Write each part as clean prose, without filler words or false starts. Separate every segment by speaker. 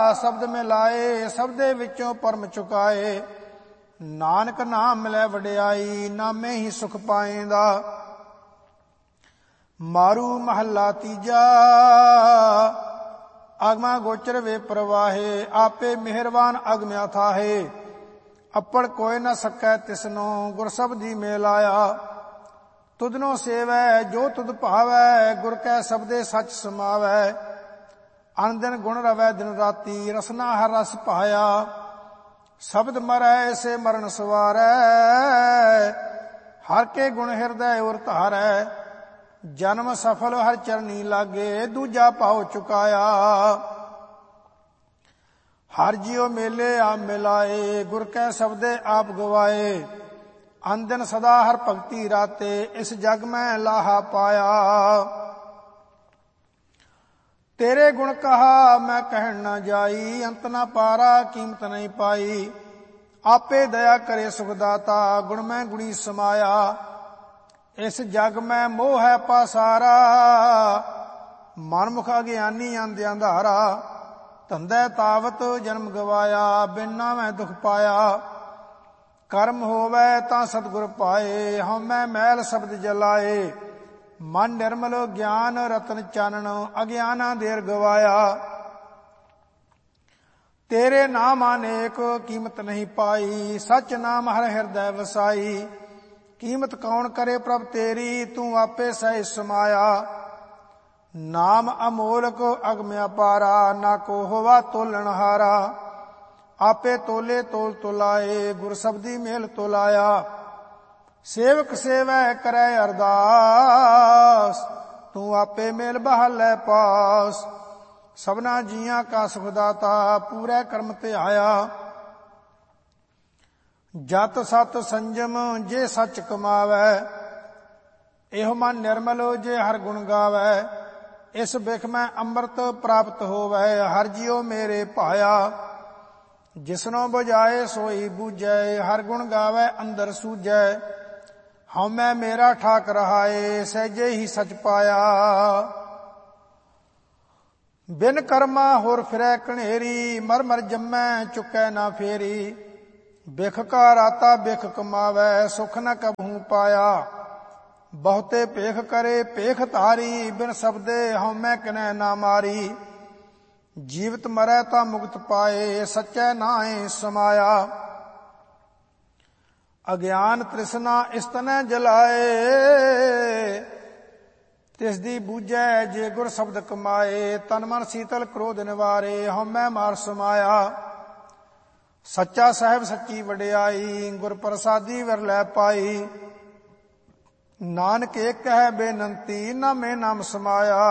Speaker 1: शब्द मिलाए, शब्दे विचों परम चुकाए। नानक नाम मिलै वडियाई, नामे ही सुख पाएंदा। मारू महला तीजा, अगमा गोचर वे प्रवाहे। आपे मेहरबान अगम्या थाहे, अपड़ कोय न सकै तिसनो। गुर शब्दी मेलाया, तुधनो सेवै जो तुध भावै। गुर कै शब्दे सच समावै, अन दिन गुण रवै दिन राती। रसना हर रस पाया, शब्द मरै ऐसे मरण सवारै। हर के गुण हृदय उर धारै, जन्म सफल हर चरनी लागे। दूजा पाओ चुकाया, हर जियो मेले आप मिलाए। गुर कै शब्दे आप गवाए, अन दिन सदा हर भगति राते। इस जग में लाहा पाया, तेरे गुण कहा मैं कहन न जाई। अंत न पारा कीमत नहीं पाई, आपे दया करे सुखदाता। गुण में गुणी समाया, इस जग में मोह है पासारा। मनमुख अज्ञानी अंध अंधारा, धंधे तावत जन्म गवाया। बिना मैं दुख पाया, कर्म होवै तां सतगुर पाए। हमें मैल शब्द जलाए, मन निर्मल ज्ञान रतन चानन। अज्ञाना देर गवाया, तेरे नाम अनेक कीमत नहीं पाई। सच नाम हर हृदय वसाई, कीमत कौन करे प्रभ तेरी। तू आपे सह समाया, नाम अमोलक अगम्य पारा। ना को होवा तोलन हारा, आपे तोले तोल तोलाए। गुर शब्दी मेल तोलाया, सेवक सेवै करै अरदास। तू आपे मेल बहालै पास, सबना जियां का सुखदाता। पूरे कर्म ते आया, जत सत संजम जे सच कमावै। एहो मन निर्मल जे हर गुण गावै। इस बिख में अमृत प्राप्त होवै, हर जियो मेरे पाया। जिसनो बुझाए सोई बूझै, हर गुण गावै अंदर सूझै। हमै मेरा ठाक रहाए, सहजे ही सच पाया। बिन कर्मा होर फिरै कनेरी, मर मर जम्मै चुकै ना फेरी। बिख का राता बिख कमावै, सुख न कबहू पाया। बहुते पेख करे पेख तारी, बिन शब्दे हमै किनै ना मारी। जीवित मरै ता मुक्त पाए, सच्चै नाए समाया। अज्ञान तृष्णा इस्तनै जलाए, तिसदी बूझै जे गुर शब्द कमाए। तन मन शीतल क्रोध निवारे, हमै मार समाया। सच्चा साहिब सच्ची वडियाई, गुर प्रसादी विरलै पाई। नानक एक है बेनंती, नामे नाम समाया।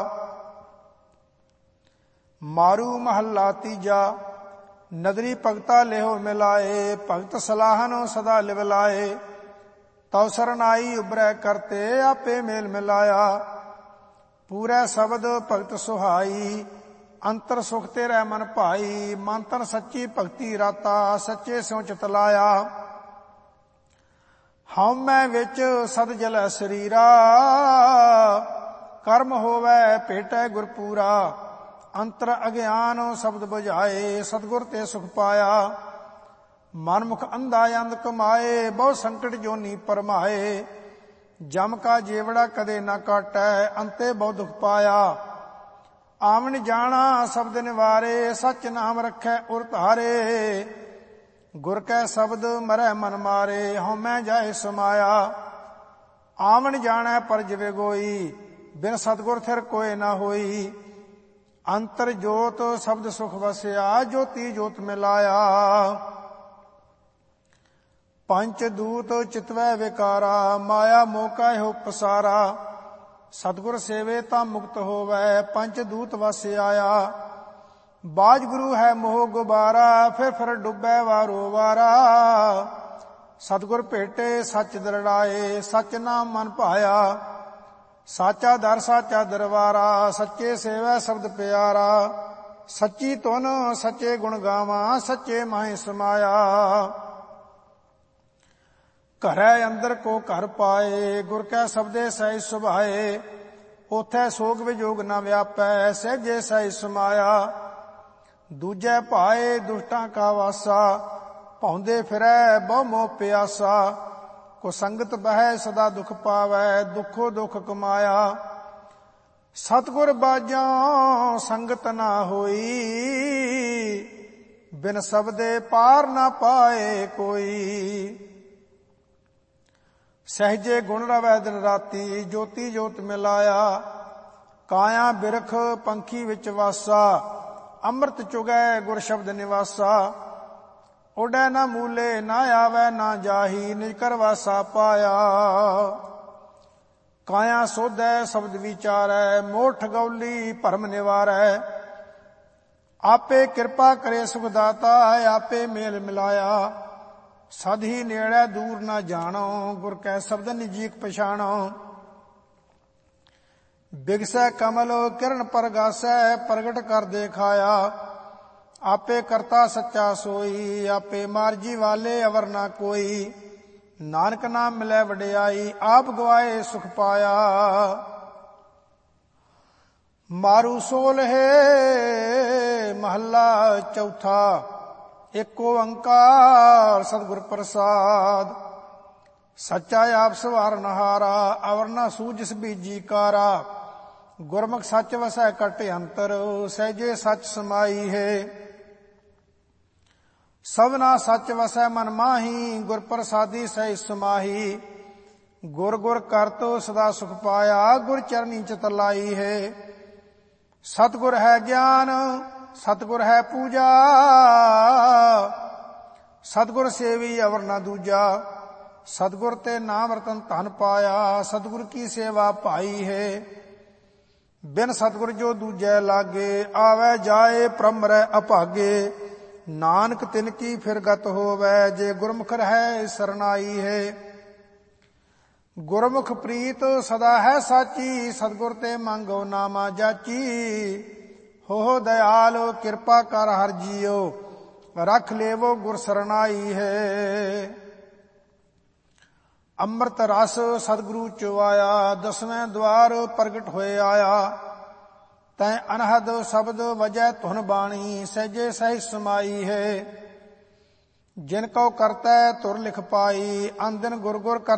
Speaker 1: मारू महला तीजा, नदरी भगता लेहो मिलाए। भगत सलाहन सदा लिवलाए, तव सरनाई उबरै करते। आपे मेल मिलाया, पूरै शब्द भगत सुहाई। अंतर सुख तेरै मन भाई, मन तन सच्ची भगति राता। सच्चे स्यों चितलाया, हमै विच सद जलै शरीरा। कर्म होवै भेटै गुरपूरा, अंतर अज्ञान शब्द बुझाए। सतगुर ते सुख पाया, मनमुख अंधा अंध कमाए। बहु संकट जोनी परमाए, जम का जेवड़ा कदे न काटै। अंते बहु दुख पाया, आवन जाना शब्द निवारे। सच नाम रखै उर धारे, गुर कै शब्द मरै मन मारे। हमै जाए समाया, आवन जानै पर जिवे गोई। बिन सतगुर थिर कोय न होई। अंतर जोत शब्द सुख वसिया, ज्योति जोत मिलाया। पंच दूत चितवै विकारा, माया मोका हो पसारा। सतगुर सेवे ता मुक्त होवै, पंच दूत वस आया। बाज गुरु है मोह गुबारा, फिर डुबै वारो वारा। सतगुर भेटे सच दरड़ाए, सच नाम मन भाया। साचा दर साचा दरबारा, सच्चे सेवै शब्द प्यारा। सच्ची तुन सच्चे गुण गावा, सच्चे माहे समाया। घरै अंदर को घर पाए, गुर कै शब्दे सहज सुभाए। ओथै सोग विजोग न व्यापै, सहजे सहज समाया। ਦੂਜੈ ਭਾਏ ਦੁਸ਼ਟਾਂ ਕਾ ਵਾਸਾ, ਭੌਂਦੇ ਫਿਰੈ ਬਹੁ ਮੋਹ ਪਿਆਸਾ। ਕੋ ਸੰਗਤ ਬਹਿ ਸਦਾ ਦੁਖ ਪਾਵੈ, ਦੁਖੋ ਦੁਖ ਕਮਾਇਆ। ਸਤਿਗੁਰ ਬਾਝੋਂ ਸੰਗਤ ਨਾ ਹੋਈ, ਬਿਨ ਸਬਦੇ ਪਾਰ ਨਾ ਪਾਏ ਕੋਈ। ਸਹਿਜੇ ਗੁਣ ਰਵੈ ਦਿਨ ਰਾਤੀ, ਜੋਤੀ ਜੋਤ ਮਿਲਾਇਆ। ਕਾਇਆ ਬਿਰਖ ਪੰਖੀ ਵਿੱਚ ਵਾਸਾ, ਅੰਮ੍ਰਿਤ ਚੁਗੈ ਗੁਰ ਸ਼ਬਦ ਨਿਵਾਸਾ। ਉਡੈ ਨਾ ਮੂਲੇ ਨਾ ਆਵੈ ਨਾ ਜਾਹੀ, ਨਿਜ ਕਰ ਵਾਸਾ ਪਾਇਆ। ਕਾਇਆ ਸੋਧੈ ਸ਼ਬਦ ਵਿਚਾਰੈ, ਮੋਹ ਠਗੌਲੀ ਭਰਮ ਨਿਵਾਰੈ। ਆਪੇ ਕਿਰਪਾ ਕਰੇ ਸੁਖ ਦਾਤਾ, ਆਪੇ ਮੇਲ ਮਿਲਾਇਆ। ਸਦ ਹੀ ਨੇੜੇ ਦੂਰ ਨਾ ਜਾਣੋ, ਗੁਰ ਕੈ ਸ਼ਬਦ ਨਿਜੀਕ ਪਛਾਣੋ। ਬਿਗਸੈ ਕਮਲ ਕਿਰਨ ਪਰਗਾਸੈ, ਪ੍ਰਗਟ ਕਰ ਦੇਖਾਇਆ। ਆਪੇ ਕਰਤਾ ਸੱਚਾ ਸੋਈ, ਆਪੇ ਮਾਰਜੀ ਵਾਲੇ ਅਵਰ ਨਾ ਕੋਈ। ਨਾਨਕ ਨਾਮ ਮਿਲੈ ਵਡਿਆਈ, ਆਪ ਗਵਾਏ ਸੁਖ ਪਾਇਆ। ਮਾਰੂ ਸੋਲਹਿ ਮਹੱਲਾ ਚੌਥਾ। ਏਕ ਓੰਕਾਰ ਸਤਿਗੁਰ ਪ੍ਰਸਾਦ। ਸੱਚਾ ਆਪ ਸਵਾਰਨਹਾਰਾ, ਅਵਰ ਨਾ ਸੂਝਿਸ ਬੀਜੀ ਕਾਰਾ। ਗੁਰਮੁਖ ਸੱਚ ਵਸੈ ਕਟ ਅੰਤਰ, ਸਹਿਜੇ ਸੱਚ ਸਮਾਈ ਹੈ। ਸਭਨਾ ਸੱਚ ਵਸੈ ਮਨ ਮਾਹੀ, ਗੁਰ ਪ੍ਰਸਾਦੀ ਸਹਿ ਸਮਾਹੀ। ਗੁਰ ਗੁਰ ਕਰਤ ਸਦਾ ਸੁਖ ਪਾਇਆ, ਗੁਰ ਚਰਨੀ ਚਿਤ ਲਾਈ ਹੈ। ਸਤਿਗੁਰ ਹੈ ਗਿਆਨ, ਸਤਿਗੁਰ ਹੈ ਪੂਜਾ। ਸਤਿਗੁਰ ਸੇਵੀ ਅਵਰ ਨਾ ਦੂਜਾ। ਸਤਿਗੁਰ ਤੇ ਨਾਮ ਰਤਨ ਧਨ ਪਾਇਆ, ਸਤਿਗੁਰ ਕੀ ਸੇਵਾ ਭਾਈ ਹੈ। ਬਿਨ ਸਤਿਗੁਰ ਜੋ ਦੂਜੈ ਲਾਗੇ, ਆਵੈ ਜਾਏ ਪ੍ਰਮਰੈ ਅਭਾਗੇ। ਨਾਨਕ ਤਿਨ ਕੀ ਫਿਰ ਗਤ ਹੋਵੈ, ਜੇ ਗੁਰਮੁਖ ਰਹੈ ਸਰਨਾਈ ਹੈ। ਗੁਰਮੁਖ ਪ੍ਰੀਤ ਸਦਾ ਹੈ ਸਾਚੀ, ਸਤਿਗੁਰ ਤੇ ਮੰਗੋ ਨਾਮਾ ਜਾਚੀ। ਹੋ ਦਇਆਲ ਕਿਰਪਾ ਕਰ ਹਰਿ ਜੀਓ, ਰਖ ਲੇਵੋ ਗੁਰ ਸਰਨਾਈ ਹੈ। ਅੰਮ੍ਰਿਤ ਰਸ ਸਤਿਗੁਰੂ ਚੋ ਆਇਆ, ਦਸਵੇਂ ਦੁਆਰ ਪ੍ਰਗਟ ਹੋਏ ਆਇਆ। ਤੈ ਅਨਹਦ ਸ਼ਬਦ ਵਜੈ ਧੁਨ ਬਾਣੀ, ਸਹਿਜੇ ਸਹਿ ਸਮਾਈ ਹੈ। ਜਿਨ ਕਉ ਕਰਤੈ ਤੁਰ ਲਿਖ ਪਾਈ, ਅਨ ਦਿਨ ਗੁਰ ਗੁਰ ਕਰ